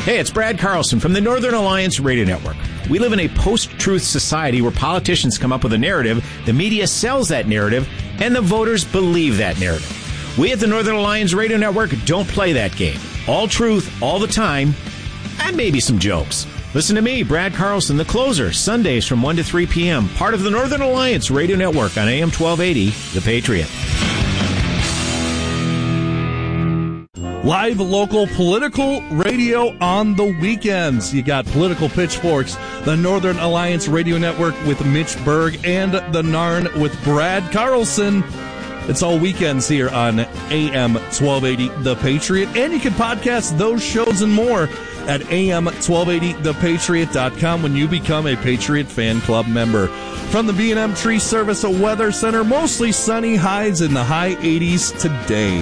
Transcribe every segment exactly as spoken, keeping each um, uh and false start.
Hey, it's Brad Carlson from the Northern Alliance Radio Network. We live in a post-truth society where politicians come up with a narrative, the media sells that narrative, and the voters believe that narrative. We at the Northern Alliance Radio Network don't play that game. All truth, all the time, and maybe some jokes. Listen to me, Brad Carlson, the closer, Sundays from one to three p.m., part of the Northern Alliance Radio Network on A M twelve eighty, The Patriot. Live local political radio on the weekends. You got Political Pitchforks, the Northern Alliance Radio Network with Mitch Berg, and the Narn with Brad Carlson. It's all weekends here on A M twelve eighty The Patriot. And you can podcast those shows and more at A M twelve eighty the patriot dot com when you become a Patriot Fan Club member. From the B and M Tree Service Weather Center, mostly sunny, highs in the high eighties today.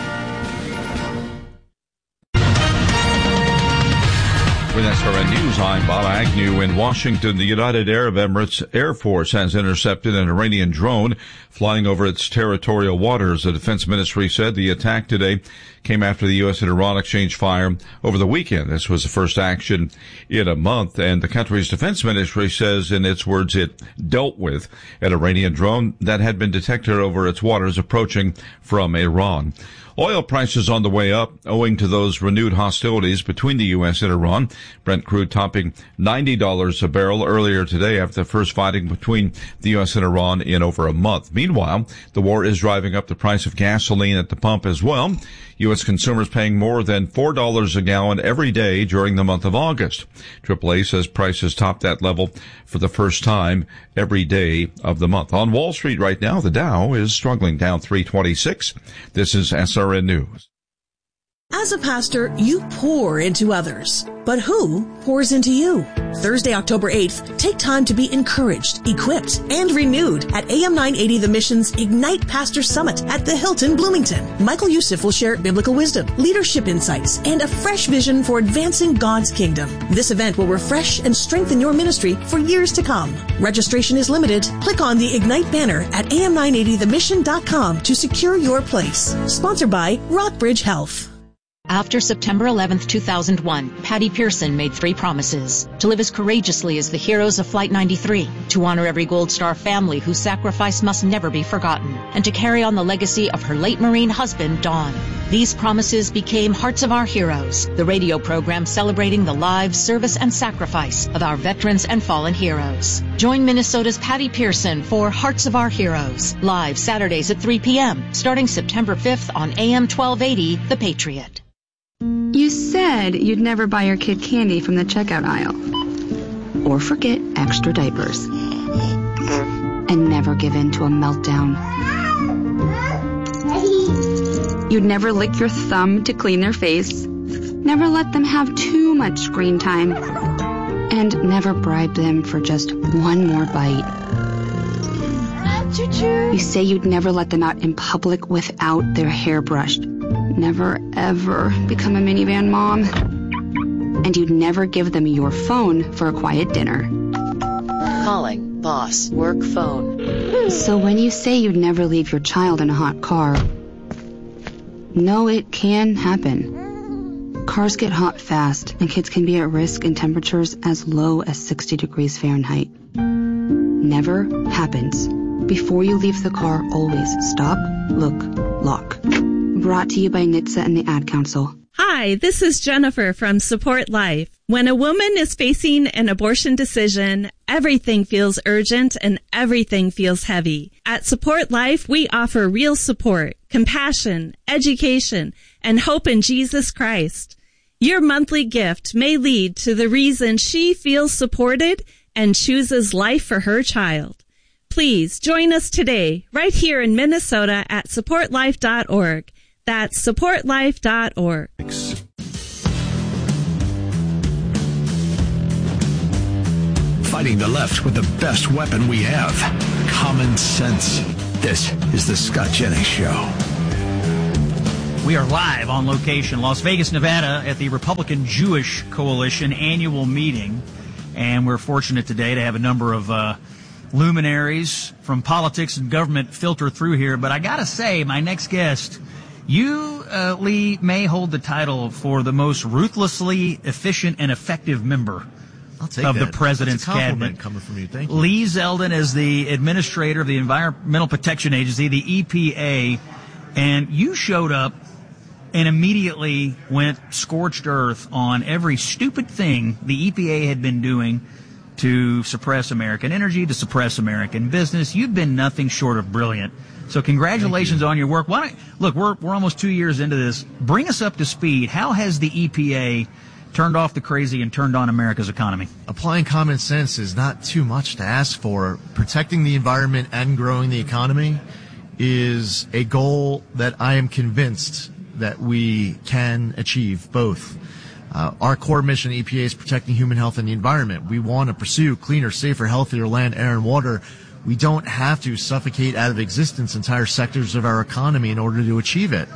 With S R N News, I'm Bob Agnew in Washington. The United Arab Emirates Air Force has intercepted an Iranian drone flying over its territorial waters. The Defense Ministry said the attack today came after the U S and Iran exchanged fire over the weekend. This was the first action in a month, and the country's Defense Ministry says, in its words, it dealt with an Iranian drone that had been detected over its waters approaching from Iran. Oil prices on the way up owing to those renewed hostilities between the U S and Iran. Brent crude topping ninety dollars a barrel earlier today after the first fighting between the U S and Iran in over a month. Meanwhile, the war is driving up the price of gasoline at the pump as well. U S consumers paying more than four dollars a gallon every day during the month of August. triple A says prices topped that level for the first time every day of the month. On Wall Street right now, the Dow is struggling, down three twenty-six. This is S R N News. As a pastor, you pour into others. But who pours into you? Thursday, October eighth, take time to be encouraged, equipped, and renewed at A M nine eighty The Mission's Ignite Pastor Summit at the Hilton, Bloomington. Michael Youssef will share biblical wisdom, leadership insights, and a fresh vision for advancing God's kingdom. This event will refresh and strengthen your ministry for years to come. Registration is limited. Click on the Ignite banner at A M nine eighty the mission dot com to secure your place. Sponsored by Rockbridge Health. After September eleventh, two thousand one, Patty Pearson made three promises: to live as courageously as the heroes of Flight ninety-three, to honor every Gold Star family whose sacrifice must never be forgotten, and to carry on the legacy of her late Marine husband, Don. These promises became Hearts of Our Heroes, the radio program celebrating the lives, service, and sacrifice of our veterans and fallen heroes. Join Minnesota's Patty Pearson for Hearts of Our Heroes, live Saturdays at three p.m., starting September fifth on A M twelve eighty The Patriot. You said you'd never buy your kid candy from the checkout aisle. Or forget extra diapers. And never give in to a meltdown. You'd never lick your thumb to clean their face. Never let them have too much screen time. And never bribe them for just one more bite. You say you'd never let them out in public without their hair brushed. Never, ever become a minivan mom. And you'd never give them your phone for a quiet dinner. Calling boss work phone. So when you say you'd never leave your child in a hot car, no, it can happen. Cars get hot fast, and kids can be at risk in temperatures as low as sixty degrees Fahrenheit. Never happens. Before you leave the car, always stop, look, lock. Brought to you by N H T S A and the Ad Council. Hi, this is Jennifer from Support Life. When a woman is facing an abortion decision, everything feels urgent and everything feels heavy. At Support Life, we offer real support, compassion, education, and hope in Jesus Christ. Your monthly gift may lead to the reason she feels supported and chooses life for her child. Please join us today, right here in Minnesota at support life dot org. That's support life dot org. Fighting the left with the best weapon we have, common sense. This is the Scott Jennings Show. We are live on location, Las Vegas, Nevada, at the Republican Jewish Coalition annual meeting. And we're fortunate today to have a number of uh, luminaries from politics and government filter through here. But I got to say, my next guest, you uh, Lee, may hold the title for the most ruthlessly efficient and effective member I'll take of that. the president's That's a compliment cabinet. coming from you. Thank you. Lee Zeldin is the administrator of the Environmental Protection Agency, the E P A, and you showed up and immediately went scorched earth on every stupid thing the E P A had been doing to suppress American energy, to suppress American business. You've been nothing short of brilliant. So congratulations on your work. Why don't, look, we're we're almost two years into this. Bring us up to speed. How has the E P A turned off the crazy and turned on America's economy? Applying common sense is not too much to ask for. Protecting the environment and growing the economy is a goal that I am convinced that we can achieve both. Uh, our core mission at E P A is protecting human health and the environment. We want to pursue cleaner, safer, healthier land, air, and water. We don't have to suffocate out of existence entire sectors of our economy in order to achieve it.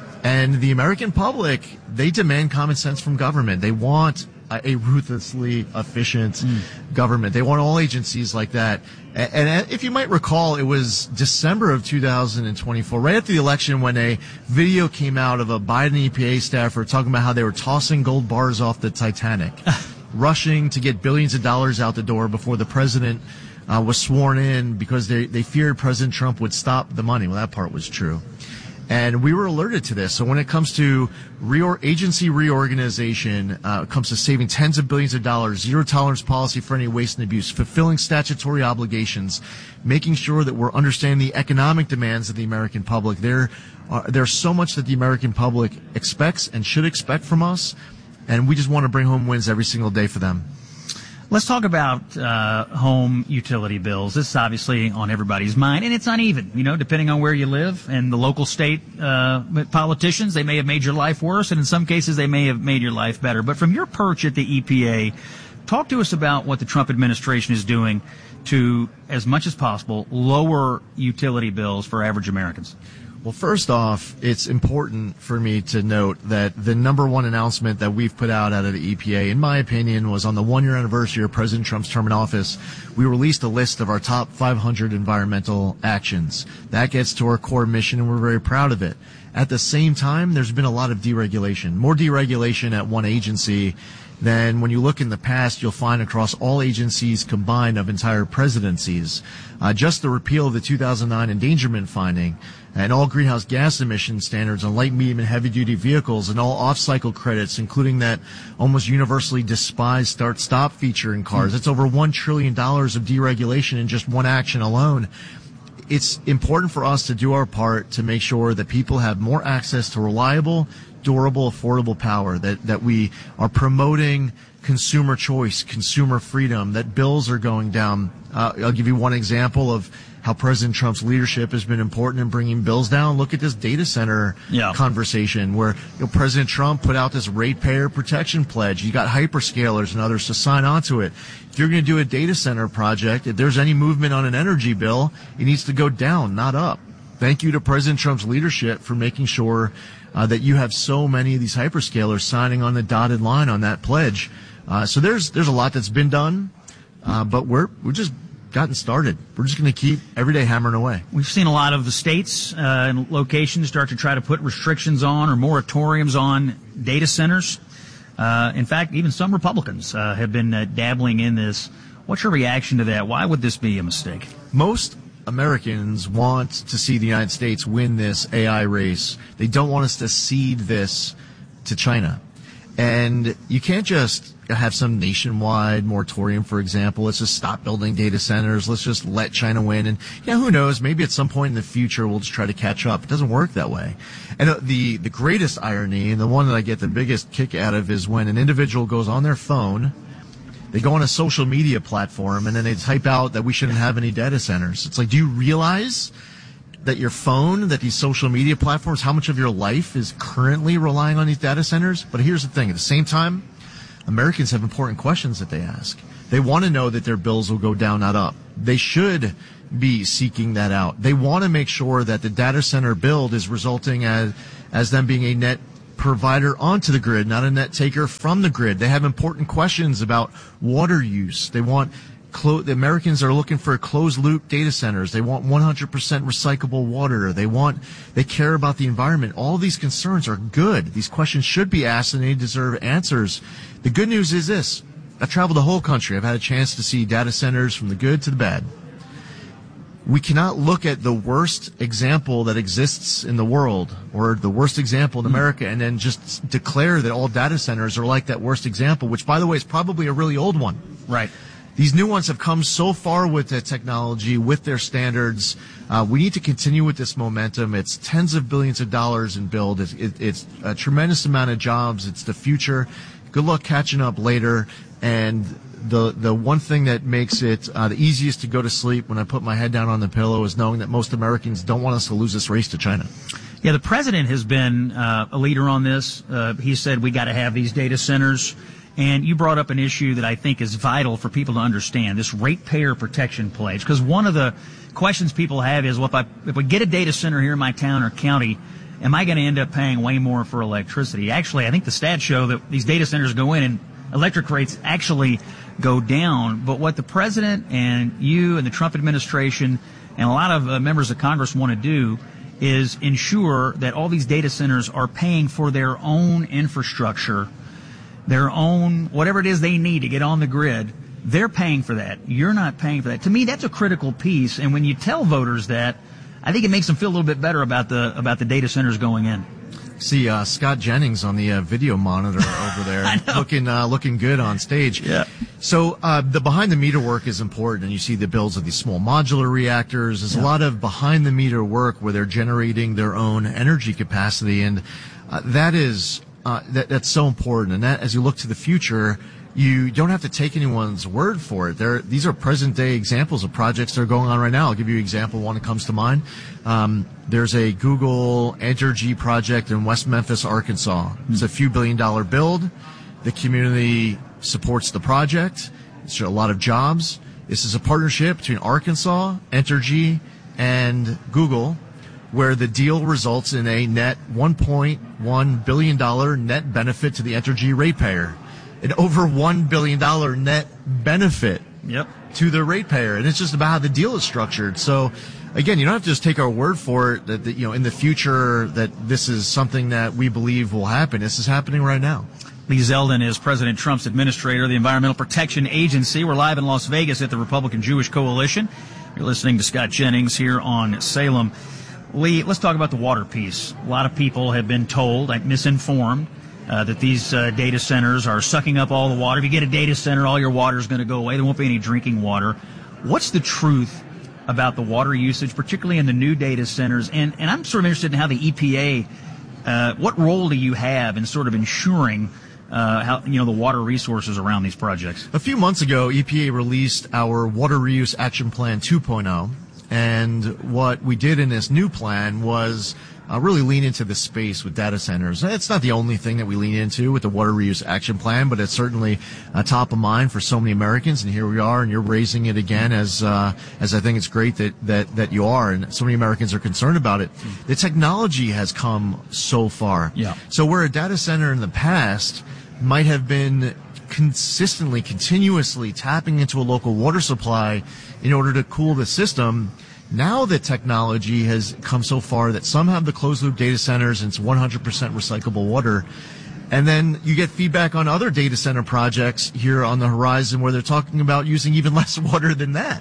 And the American public, they demand common sense from government. They want a, a ruthlessly efficient mm. government. They want all agencies like that. And, and if you might recall, it was December of two thousand twenty-four, right after the election, when a video came out of a Biden E P A staffer talking about how they were tossing gold bars off the Titanic, rushing to get billions of dollars out the door before the president uh, was sworn in because they, they feared President Trump would stop the money. Well, that part was true. And we were alerted to this. So when it comes to reor- agency reorganization, uh, it comes to saving tens of billions of dollars, zero tolerance policy for any waste and abuse, fulfilling statutory obligations, making sure that we're understanding the economic demands of the American public. There are, there's so much that the American public expects and should expect from us, and we just want to bring home wins every single day for them. Let's talk about uh, home utility bills. This is obviously on everybody's mind, and it's uneven, you know, depending on where you live. And the local state uh, politicians, they may have made your life worse, and in some cases they may have made your life better. But from your perch at the E P A, talk to us about what the Trump administration is doing to, as much as possible, lower utility bills for average Americans. Well, first off, it's important for me to note that the number one announcement that we've put out out of the E P A, in my opinion, was on the one-year anniversary of President Trump's term in office. We released a list of our top five hundred environmental actions. That gets to our core mission, and we're very proud of it. At the same time, there's been a lot of deregulation, more deregulation at one agency than when you look in the past, you'll find across all agencies combined of entire presidencies. Uh, just the repeal of the two thousand nine endangerment finding and all greenhouse gas emission standards on light, medium, and heavy-duty vehicles and all off-cycle credits, including that almost universally despised start-stop feature in cars. It's over one trillion dollars of deregulation in just one action alone. It's important for us to do our part to make sure that people have more access to reliable, durable, affordable power, that, that we are promoting consumer choice, consumer freedom, that bills are going down. Uh, I'll give you one example of how President Trump's leadership has been important in bringing bills down. Look at this data center yeah. conversation where you know, President Trump put out this ratepayer protection pledge. You got hyperscalers and others to sign on to it. If you're going to do a data center project, if there's any movement on an energy bill, it needs to go down, not up. Thank you to President Trump's leadership for making sure uh, that you have so many of these hyperscalers signing on the dotted line on that pledge. Uh, so there's there's a lot that's been done, uh, but we're we're just gotten started. We're just going to keep every day hammering away. We've seen a lot of the states uh, and locations start to try to put restrictions on or moratoriums on data centers. Uh, in fact, even some Republicans uh, have been uh, dabbling in this. What's your reaction to that? Why would this be a mistake? Most Americans want to see the United States win this A I race. They don't want us to cede this to China. And you can't just have some nationwide moratorium, for example. Let's just stop building data centers. Let's just let China win. And, yeah, who knows? Maybe at some point in the future we'll just try to catch up. It doesn't work that way. And the, the greatest irony, and the one that I get the biggest kick out of, is when an individual goes on their phone, they go on a social media platform, and then they type out that we shouldn't have any data centers. It's like, do you realize that your phone, that these social media platforms, how much of your life is currently relying on these data centers? But here's the thing. At the same time, Americans have important questions that they ask. They want to know that their bills will go down, not up. They should be seeking that out. They want to make sure that the data center build is resulting as, as them being a net provider onto the grid, not a net taker from the grid. They have important questions about water use. They want clo- the Americans are looking for closed-loop data centers. They want one hundred percent recyclable water. They want, they care about the environment. All these concerns are good. These questions should be asked, and they deserve answers. The good news is this. I've traveled the whole country. I've had a chance to see data centers from the good to the bad. We cannot look at the worst example that exists in the world or the worst example in America and then just declare that all data centers are like that worst example, which, by the way, is probably a really old one. Right. These new ones have come so far with the technology, with their standards. Uh, we need to continue with this momentum. It's tens of billions of dollars in build. It's, it, it's a tremendous amount of jobs. It's the future. Good luck catching up later. And the the one thing that makes it uh, the easiest to go to sleep when I put my head down on the pillow is knowing that most Americans don't want us to lose this race to China. Yeah, the president has been uh, a leader on this. Uh, he said we got to have these data centers. And you brought up an issue that I think is vital for people to understand, this ratepayer protection pledge. Because one of the questions people have is, well, if, I, if we get a data center here in my town or county, am I going to end up paying way more for electricity? Actually, I think the stats show that these data centers go in and electric rates actually go down. But what the president and you and the Trump administration and a lot of uh, members of Congress want to do is ensure that all these data centers are paying for their own infrastructure, their own, whatever it is they need to get on the grid. They're paying for that. You're not paying for that. To me, that's a critical piece. And when you tell voters that, I think it makes them feel a little bit better about the about the data centers going in. See uh, Scott Jennings on the uh, video monitor over there, looking uh, looking good on stage. Yeah. So uh, the behind the meter work is important, and you see the builds of these small modular reactors. There's yeah. a lot of behind the meter work where they're generating their own energy capacity, and uh, that is uh, that that's so important. And that, as you look to the future, you don't have to take anyone's word for it. There, these are present-day examples of projects that are going on right now. I'll give you an example, one that comes to mind. Um, there's a Google Entergy project in West Memphis, Arkansas. It's a few billion-dollar build. The community supports the project. It's a lot of jobs. This is a partnership between Arkansas, Entergy, and Google, where the deal results in a net one point one billion dollars net benefit to the Entergy ratepayer. An over one billion dollars net benefit yep. to the ratepayer. And it's just about how the deal is structured. So, again, you don't have to just take our word for it that, that you know, in the future that this is something that we believe will happen. This is happening right now. Lee Zeldin is President Trump's administrator of the Environmental Protection Agency. We're live in Las Vegas at the Republican Jewish Coalition. You're listening to Scott Jennings here on Salem. Lee, let's talk about the water piece. A lot of people have been told, like misinformed, Uh, that these uh, data centers are sucking up all the water. If you get a data center, all your water is going to go away. There won't be any drinking water. What's the truth about the water usage, particularly in the new data centers? And, and I'm sort of interested in how the E P A, uh, what role do you have in sort of ensuring uh, how you know the water resources around these projects? A few months ago, E P A released our Water Reuse Action Plan two point oh. And what we did in this new plan was Uh, really lean into the space with data centers. It's not the only thing that we lean into with the Water Reuse Action Plan, but it's certainly uh, top of mind for so many Americans. And here we are, and you're raising it again, as uh, as I think it's great that, that that you are, and so many Americans are concerned about it. The technology has come so far. Yeah. So where a data center in the past might have been consistently, continuously tapping into a local water supply in order to cool the system, now the technology has come so far that some have the closed-loop data centers and it's one hundred percent recyclable water. And then you get feedback on other data center projects here on the horizon where they're talking about using even less water than that.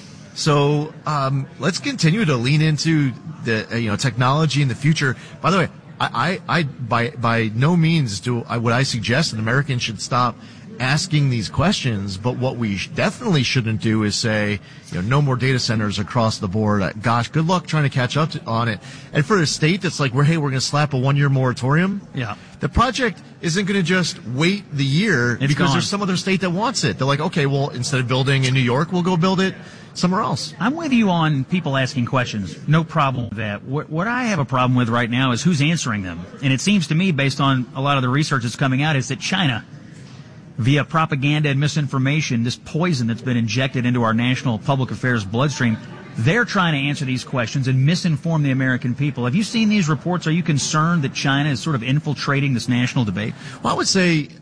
So um, let's continue to lean into the uh, you know technology in the future. By the way, I, I, I by by no means do I, would I suggest that Americans should stop asking these questions, but what we definitely shouldn't do is say, you know, no more data centers across the board. Gosh, good luck trying to catch up to, on it. And for a state that's like, we're, hey, we're going to slap a one-year moratorium. Yeah. The project isn't going to just wait the year it's because gone. There's some other state that wants it. They're like, okay, well, instead of building in New York, we'll go build it somewhere else. I'm with you on people asking questions. No problem with that. What, what I have a problem with right now is who's answering them. And it seems to me, based on a lot of the research that's coming out, is that China, via propaganda and misinformation, this poison that's been injected into our national public affairs bloodstream, they're trying to answer these questions and misinform the American people. Have you seen these reports? Are you concerned that China is sort of infiltrating this national debate? Well, I would say